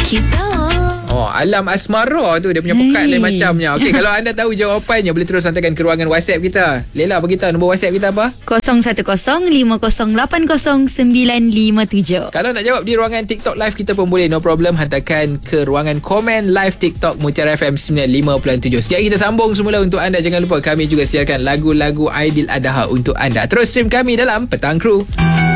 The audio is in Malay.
Oh, alam asmara tu dia punya pekat lain macamnya. Okey, kalau anda tahu jawapannya boleh terus hantarkan ke ruangan WhatsApp kita. Lela, beritahu nombor WhatsApp kita apa? 0105080957. Kalau nak jawab di ruangan TikTok live kita pun boleh, no problem. Hantarkan ke ruangan komen live TikTok Mutiara FM 95.7. Sekejap lagi kita sambung semula untuk anda. Jangan lupa kami juga siarkan lagu-lagu Aidiladha untuk anda. Terus stream kami dalam Petang Kru.